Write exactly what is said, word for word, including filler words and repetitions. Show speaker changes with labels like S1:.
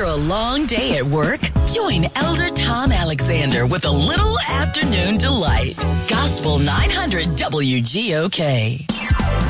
S1: After a long day at work, join Elder Tom Alexander with a little afternoon delight. Gospel nine hundred W G O K.